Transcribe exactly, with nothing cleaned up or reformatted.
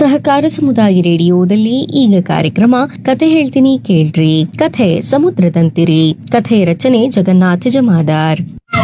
ಸಹಕಾರ ಸಮುದಾಯ ರೇಡಿಯೋದಲ್ಲಿ ಈಗ ಕಾರ್ಯಕ್ರಮ ಕತೆ ಹೇಳ್ತೀನಿ ಕೇಳ್ರಿ. ಕಥೆ ಸಮುದ್ರದಂತಿರಿ. ಕಥೆ ರಚನೆ ಜಗನ್ನಾಥ ಜಮಾದಾರ್.